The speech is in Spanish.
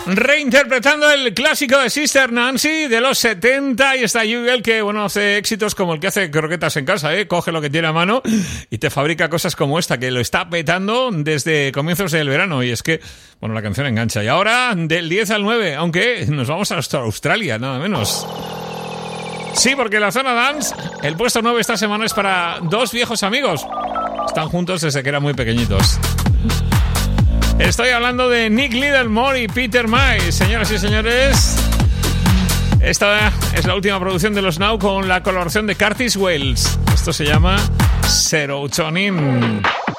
Reinterpretando el clásico de Sister Nancy de los 70 y está Jugel que, bueno, hace éxitos como el que hace croquetas en casa, coge lo que tiene a mano y te fabrica cosas como esta, que lo está petando desde comienzos del verano y es que, bueno, la canción engancha. Y ahora del 10 al 9, aunque nos vamos hasta Australia, nada menos. Sí, porque la zona dance, el puesto 9 esta semana es para dos viejos amigos. Están juntos desde que eran muy pequeñitos. Estoy hablando de Nick Littlemore y Peter Mize. Señoras y señores, esta es la última producción de los Now con la colaboración de Curtis Wells. Esto se llama Serotonin.